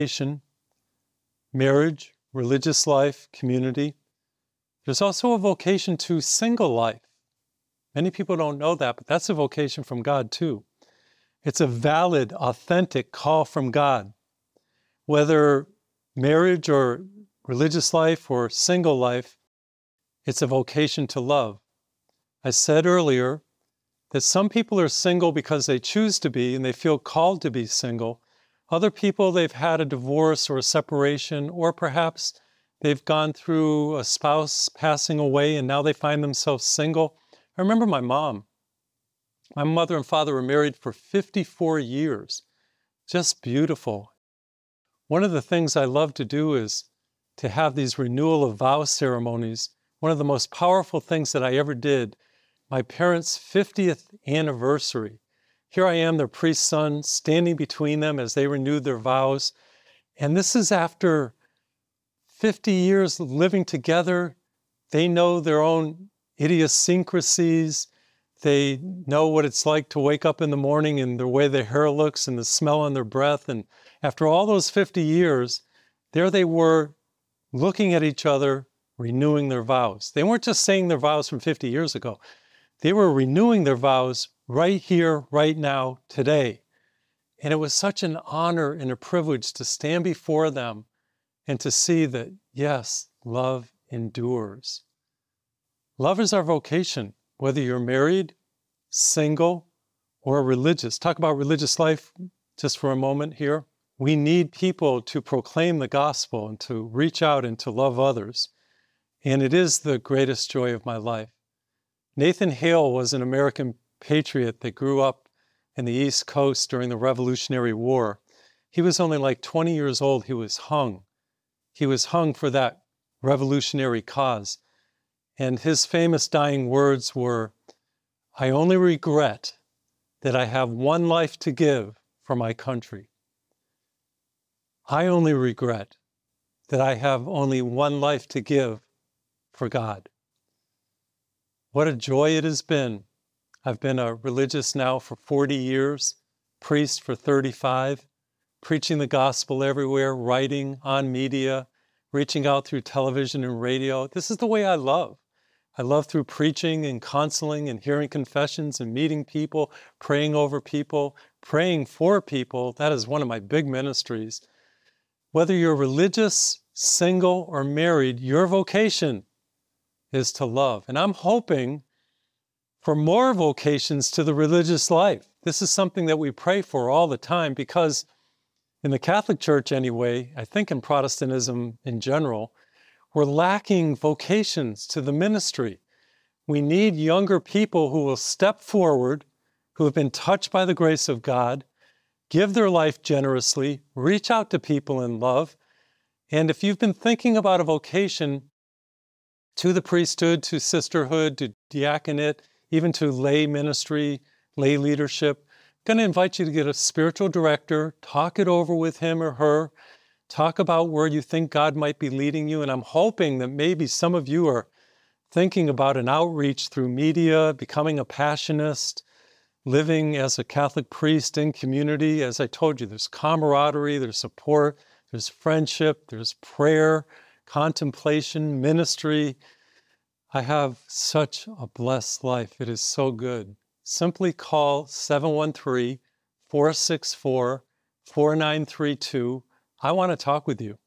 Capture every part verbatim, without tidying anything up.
vocation, marriage, religious life, community. There's also a vocation to single life. Many people don't know that, but that's a vocation from God too. It's a valid, authentic call from God. Whether marriage or religious life or single life, it's a vocation to love. I said earlier that some people are single because they choose to be and they feel called to be single. Other people, they've had a divorce or a separation, or perhaps they've gone through a spouse passing away and now they find themselves single. I remember my mom. My mother and father were married for fifty-four years. Just beautiful. One of the things I love to do is to have these renewal of vow ceremonies. One of the most powerful things that I ever did, my parents' fiftieth anniversary. Here I am, their priest's son, standing between them as they renewed their vows. And this is after fifty years living together. They know their own idiosyncrasies. They know what it's like to wake up in the morning and the way their hair looks and the smell on their breath. And after all those fifty years, there they were looking at each other, renewing their vows. They weren't just saying their vows from fifty years ago. They were renewing their vows right here, right now, today. And it was such an honor and a privilege to stand before them and to see that, yes, love endures. Love is our vocation, whether you're married, single, or religious. Talk about religious life just for a moment here. We need people to proclaim the gospel and to reach out and to love others. And it is the greatest joy of my life. Nathan Hale was an American patriot that grew up in the East Coast during the Revolutionary War. He was only like twenty years old. He was hung. He was hung for that revolutionary cause. And his famous dying words were, "I only regret that I have one life to give for my country. I only regret that I have only one life to give for God." What a joy it has been. I've been a religious now for forty years, priest for thirty-five, preaching the gospel everywhere, writing on media, reaching out through television and radio. This is the way I love. I love through preaching and counseling and hearing confessions and meeting people, praying over people, praying for people. That is one of my big ministries. Whether you're religious, single, or married, your vocation is to love. And I'm hoping for more vocations to the religious life. This is something that we pray for all the time because in the Catholic Church anyway, I think in Protestantism in general, we're lacking vocations to the ministry. We need younger people who will step forward, who have been touched by the grace of God, give their life generously, reach out to people in love. And if you've been thinking about a vocation to the priesthood, to sisterhood, to diaconate, even to lay ministry, lay leadership, I'm going to invite you to get a spiritual director, talk it over with him or her, talk about where you think God might be leading you. And I'm hoping that maybe some of you are thinking about an outreach through media, becoming a passionist, living as a Catholic priest in community. As I told you, there's camaraderie, there's support, there's friendship, there's prayer, contemplation, ministry. I have such a blessed life. It is so good. Simply call seven one three, four six four, four nine three two. I want to talk with you.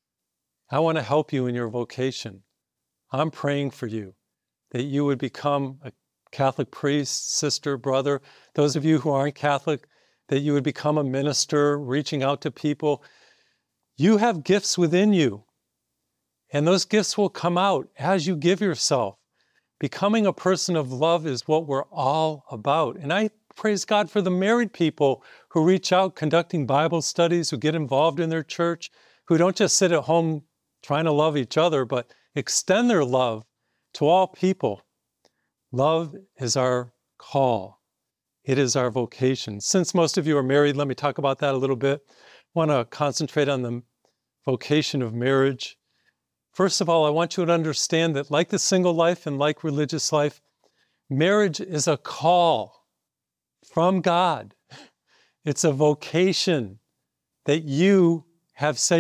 I want to help you in your vocation. I'm praying for you that you would become a Catholic priest, sister, brother. Those of you who aren't Catholic, that you would become a minister, reaching out to people. You have gifts within you. And those gifts will come out as you give yourself. Becoming a person of love is what we're all about. And I praise God for the married people who reach out, conducting Bible studies, who get involved in their church, who don't just sit at home trying to love each other, but extend their love to all people. Love is our call. It is our vocation. Since most of you are married, let me talk about that a little bit. I want to concentrate on the vocation of marriage. First of all, I want you to understand that like the single life and like religious life, marriage is a call from God. It's a vocation that you have said